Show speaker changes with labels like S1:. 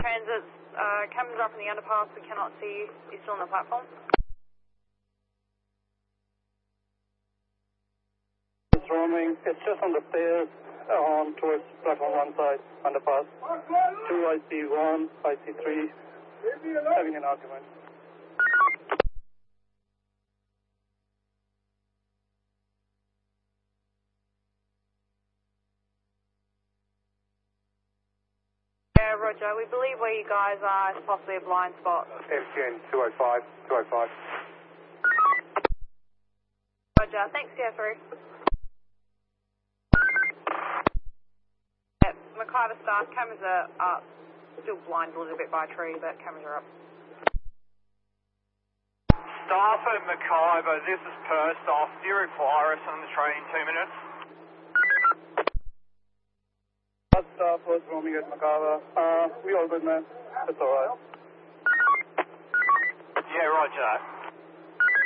S1: Transit, cameras up in the underpass, we cannot see you. You're still on the platform.
S2: It's roaming. It's just on the stairs on towards platform one side, underpass. 2 IC1, IC3, having an argument.
S1: Yeah, Roger. We believe where you guys are is possibly a blind spot.
S2: MTN 205, 205.
S1: Roger. Thanks, Jeffrey. Yep, McIver staff, cameras are up. Still blind a little bit by a tree, but cameras are up.
S3: Staff at McIver, this is Per staff. Do you require us on the train in 2 minutes?
S2: Staff was roaming at Macava. We all good, man. That's alright.
S3: Yeah, roger.